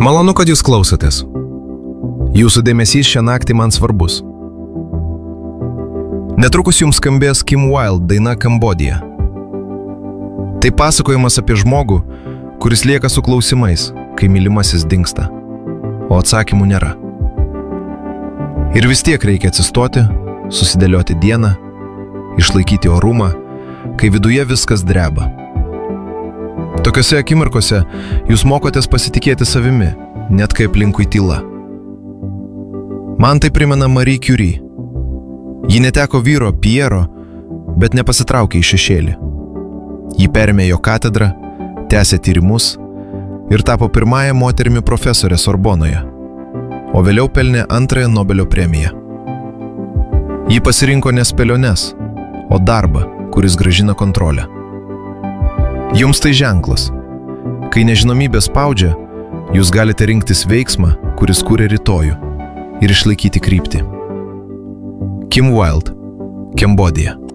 Malonu, kad jūs klausotės. Jūsų dėmesys šią naktį man svarbus. Netrukus jums skambės Kim Wilde daina Kambodija. Tai pasakojimas apie žmogų, kuris lieka su klausimais, kai mylimasis dingsta, o atsakymų nėra. Ir vis tiek reikia atsistoti, susidėlioti dieną, išlaikyti orumą, kai viduje viskas dreba. Tokiose akimirkose jūs mokotės pasitikėti savimi, net kai aplinkui tyla. Man tai primena Marie Curie. Ji neteko vyro Piero, bet nepasitraukė į šešėlį. Ji perėmė jo katedrą, tęsė tyrimus ir tapo pirmąją moterimi profesorę Sorbonoje, o vėliau pelnė antrąją Nobelio premiją. Ji pasirinko ne spėliones, o darbą, kuris grąžina kontrolę. Jums tai ženklas. Kai nežinomybė spaudžia, jūs galite rinktis veiksmą, kuris kuria rytojų, ir išlaikyti kryptį. Kim Wilde, Kambodija.